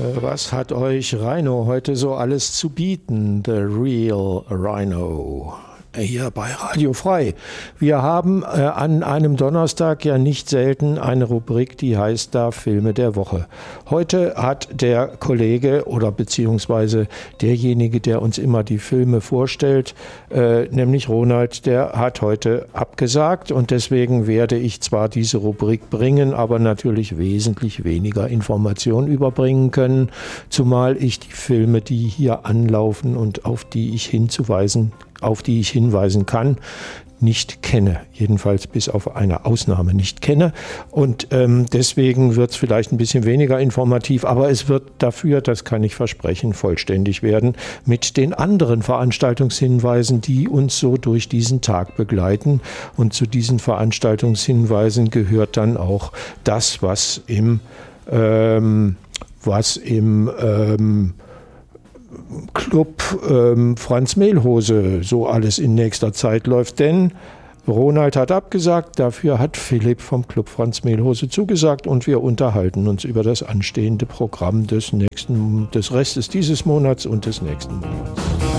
Was hat euch Rhino heute so alles zu bieten? The Real Rhino. Hier bei Radio Frei. Wir haben an einem Donnerstag ja nicht selten eine Rubrik, die heißt da Filme der Woche. Heute hat der Kollege oder beziehungsweise derjenige, der uns immer die Filme vorstellt, nämlich Ronald, der hat heute abgesagt und deswegen werde ich zwar diese Rubrik bringen, aber natürlich wesentlich weniger Informationen überbringen können, zumal ich die Filme, die hier anlaufen und auf die ich hinweisen kann, nicht kenne, jedenfalls bis auf eine Ausnahme nicht kenne und deswegen wird es vielleicht ein bisschen weniger informativ, aber es wird dafür, das kann ich versprechen, vollständig werden mit den anderen Veranstaltungshinweisen, die uns so durch diesen Tag begleiten, und zu diesen Veranstaltungshinweisen gehört dann auch das, was im Club Franz Mehlhose so alles in nächster Zeit läuft, denn Ronald hat abgesagt, dafür hat Philipp vom Club Franz Mehlhose zugesagt und wir unterhalten uns über das anstehende Programm des Restes dieses Monats und des nächsten Monats.